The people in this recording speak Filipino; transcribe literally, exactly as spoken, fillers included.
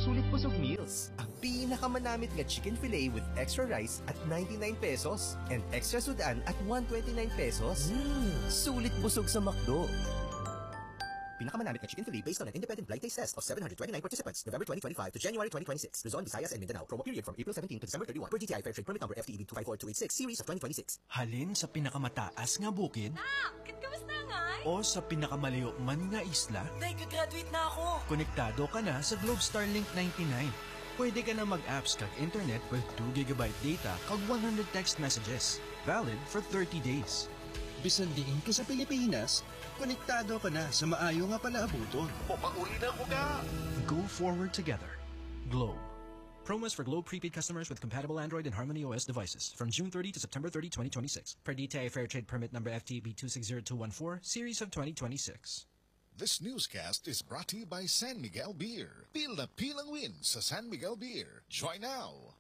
Sulit Busog Meals. Ang pinakamanamit nga chicken fillet with extra rice at ninety-nine pesos and extra sudan at one twenty-nine pesos. Mm. Sulit busog sa McDo. Pinakamanamit na chicken fillet based on an independent blind taste test of seven hundred twenty-nine participants, November twenty twenty-five to January twenty twenty-six. Luzon, Visayas, and Mindanao. Promo period from April seventeenth to December thirty-first. Per D T I Fair Trade Permit Number F T E B two five four two eight six, Series of twenty twenty-six. Halin sa pinakamataas nga bukid? Ah, kamusta nga? O sa pinakamalayo man nga isla? Day, graduate na ako. Konektado ka na sa Globe Starlink ninety-nine. Pwede ka na mag-apps kag internet with two gigabyte data kag one hundred text messages. Valid for thirty days. Bisan diin ka sa Pilipinas, konektado ka na sa maayo nga palaabuton. O pag-uli na ko ka! Go forward together. Globe. Promos for Globe prepaid customers with compatible Android and Harmony O S devices from June thirtieth to September thirtieth, twenty twenty-six. Per D T I Fair Trade Permit Number F T E B two six zero two one four, Series of twenty twenty-six. This newscast is brought to you by San Miguel Beer. Pil na pilang win sa San Miguel Beer. Join now!